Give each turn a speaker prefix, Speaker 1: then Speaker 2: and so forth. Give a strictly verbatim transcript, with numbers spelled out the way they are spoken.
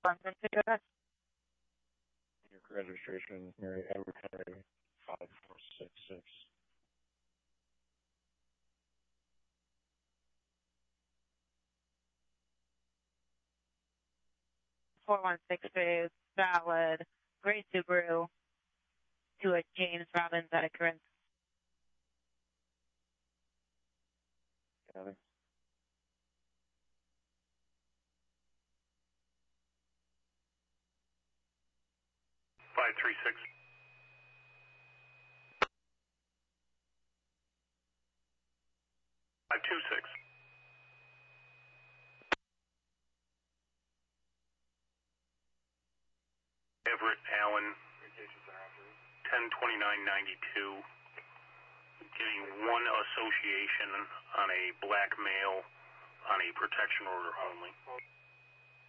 Speaker 1: Your registration, Mary Edward Henry, five four six six.
Speaker 2: four one six three, valid, gray Subaru, to a James Robbins at a Corinth.
Speaker 1: Got it.
Speaker 3: five three six. five two six. Everett Allen, ten twenty-nine ninety-two, getting one association on a black male on a protection order only.